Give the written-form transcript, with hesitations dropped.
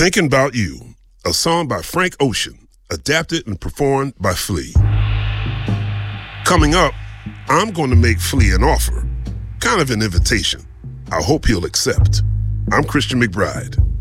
Thinking About You, a song by Frank Ocean, adapted and performed by Flea. Coming up, I'm going to make Flea an offer, kind of an invitation. I hope he'll accept. I'm Christian McBride.